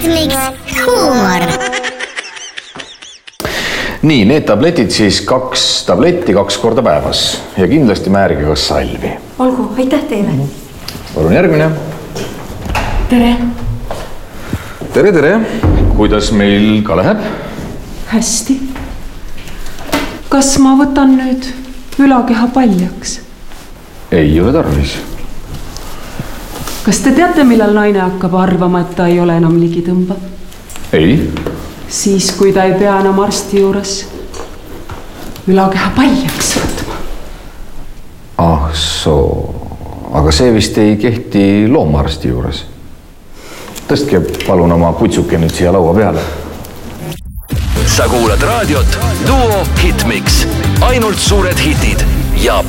Hitmix huumor. Nii, need tabletid siis 2 tabletti 2 korda päevas ja kindlasti määrige kas salvi. Olgu, aitäh teile. Palun järgmine. Tere. Tere. Kuidas meil ka läheb? Hästi. Kas ma võtan nüüd ülakeha paljaks? Ei ole tarvis. Kas te teate, millal naine hakkab arvama, et ta ei ole enam ligitõmba? Ei. Siis, kui ta ei pea enam arsti juures ülakeha paljaks võtma. Ah soo, aga see vist ei kehti loomaarsti juures. Tõstke palun oma putsuke nüüd siia laua peale. Sa kuulad raadiot Duo Hitmix. Ainult suured hitid ja